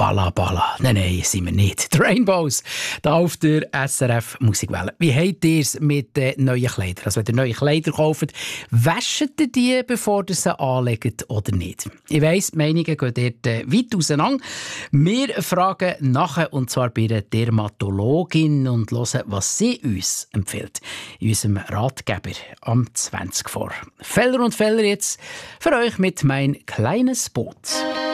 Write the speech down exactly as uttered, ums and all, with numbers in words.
Bala Bala. Nein, nein, sind wir nicht. Die Rainbows, da auf der S R F Musikwelle. Wie habt ihr es mit den neuen Kleidern? Also wenn ihr neue Kleider kauft, wäscht ihr die, bevor ihr sie anlegt oder nicht? Ich weiss, die Meinungen gehen dort äh, weit auseinander. Wir fragen nachher, und zwar bei einer Dermatologin, und hören, was sie uns empfiehlt. In unserem Ratgeber am zwanzig vor. Feller und Feller jetzt für euch mit «Mein kleines Boot».